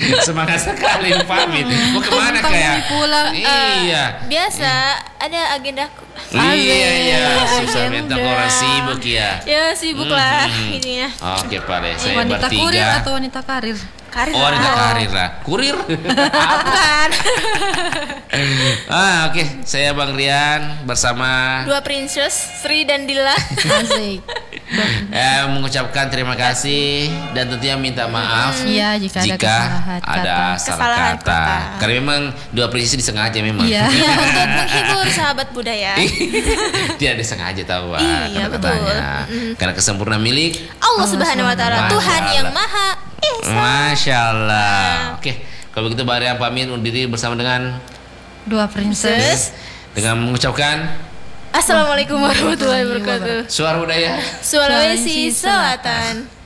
Semangat sekali pamit. Mau kemana kayak? Pulang. Iya. Biasa ada agendaku. Iya, susah minta orang sibuk ya. Ya sibuk lah ininya. Oke Pak deh, saya Wanita bertiga. kurir atau wanita karir? Karir Oh, wanita karir lah. Kurir? Bukan. Oke, saya Bang Rian bersama Dua princess, Sri dan Dila. Asik. mengucapkan terima kasih dan tentunya minta maaf Iya, jika ada salah Kesalahan kata. kata. Karena memang dua prinsip disengaja memang. Iya. Iya, untuk menghibur sahabat budaya. Tidak disengaja tahu Pak, Iya, kata-katanya. Karena kesempurnaan milik Allah Subhanahu wa taala, Masya Tuhan Allah. yang Maha Esa. Masya Allah. Oke, kalau begitu Bang Rian pamit undur diri bersama dengan Dua princess. dengan mengucapkan Assalamualaikum warahmatullahi wabarakatuh. suara budaya. Sulawesi Selatan.